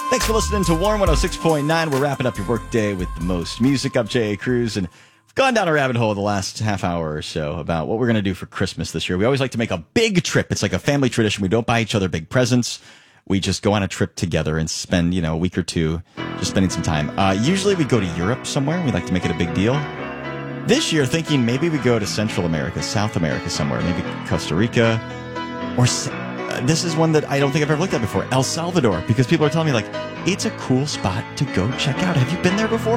Thanks for listening to Warm 106.9. We're wrapping up your workday with the most music. I'm J.A. Cruz, and we've gone down a rabbit hole the last half hour or so about what we're going to do for Christmas this year. We always like to make a big trip. It's like a family tradition. We don't buy each other big presents. We just go on a trip together and spend, a week or two just spending some time. Usually we go to Europe somewhere. We like to make it a big deal. This year, thinking maybe we go to Central America, South America somewhere, maybe Costa Rica, or this is one that I don't think I've ever looked at before, El Salvador, because people are telling me, it's a cool spot to go check out. Have you been there before?